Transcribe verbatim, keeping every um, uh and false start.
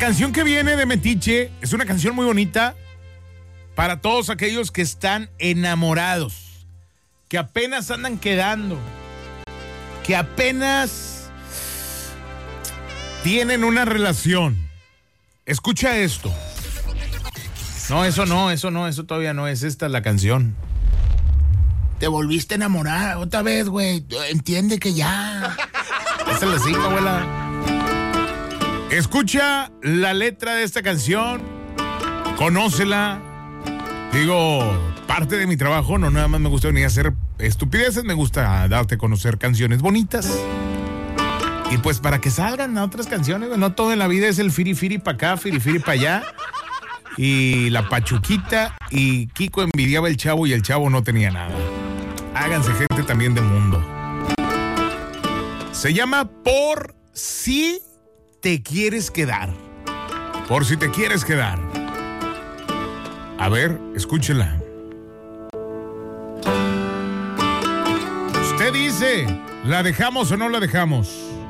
canción que viene de Metiche es una canción muy bonita para todos aquellos que están enamorados, que apenas andan quedando, que apenas tienen una relación. Escucha esto. No, eso no, eso no, eso todavía no es. Esta la canción. Te volviste a enamorar otra vez, güey. Entiende que ya. Esa es la cinco, abuela. Escucha la letra de esta canción. Conócela. Digo, parte de mi trabajo no nada más me gusta venir a hacer estupideces, me gusta darte a conocer canciones bonitas. Y pues para que salgan a otras canciones, no todo en la vida es el firi firi para acá, firi firi para allá. Y la pachuquita y Kiko envidiaba el chavo y el chavo no tenía nada. Háganse gente también de mundo. Se llama Por si te quieres quedar. Por si te quieres quedar. A ver, escúchela. Usted dice, ¿la dejamos o no la dejamos?